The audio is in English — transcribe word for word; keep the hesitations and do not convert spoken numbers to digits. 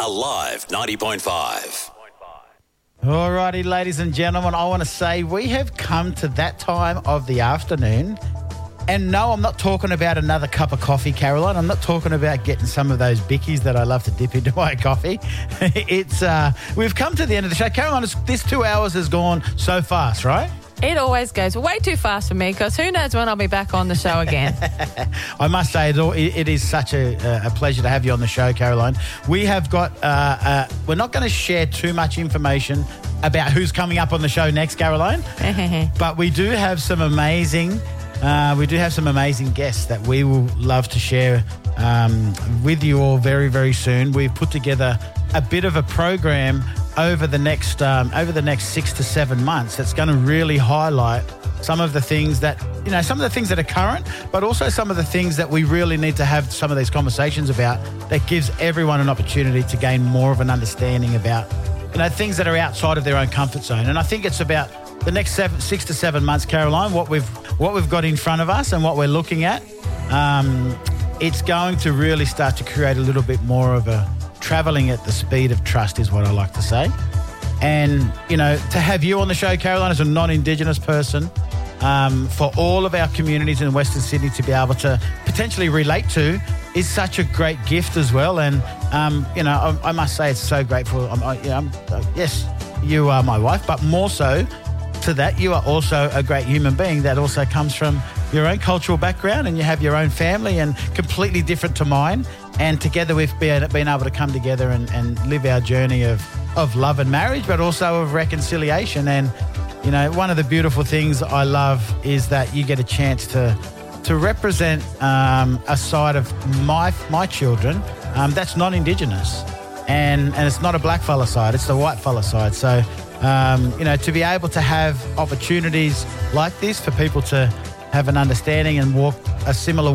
Alive ninety point five. Alrighty, ladies and gentlemen, I want to say we have come to that time of the afternoon. And no, I'm not talking about another cup of coffee, Caroline. I'm not talking about getting some of those bickies that I love to dip into my coffee. It's uh, we've come to the end of the show. Caroline, this two hours has gone so fast, right? It always goes way too fast for me because who knows when I'll be back on the show again. I must say, it, it is such a, a pleasure to have you on the show, Caroline. We have got, uh, uh, we're not going to share too much information about who's coming up on the show next, Caroline, but we do have some amazing... Uh, we do have some amazing guests that we will love to share um, with you all very, very soon. We've put together a bit of a program over the next um, over the next six to seven months that's going to really highlight some of the things that, you know, some of the things that are current, but also some of the things that we really need to have some of these conversations about that gives everyone an opportunity to gain more of an understanding about, you know, things that are outside of their own comfort zone. And I think it's about the next seven, six to seven months, Caroline, what we've what we've got in front of us and what we're looking at, um, it's going to really start to create a little bit more of a travelling at the speed of trust is what I like to say. And, you know, to have you on the show, Caroline, as a non-Indigenous person, um, for all of our communities in Western Sydney to be able to potentially relate to is such a great gift as well. And, um, you know, I, I must say it's so grateful. I'm, I, you know, I'm, uh, yes, you are my wife, but more so to that, you are also a great human being that also comes from your own cultural background and you have your own family and completely different to mine. And together we've been, been able to come together and, and live our journey of, of love and marriage, but also of reconciliation. And, you know, one of the beautiful things I love is that you get a chance to to represent um, a side of my my children um, that's non-Indigenous. And, and it's not a black fella side, it's the white fella side. So, Um, you know, to be able to have opportunities like this for people to have an understanding and walk a similar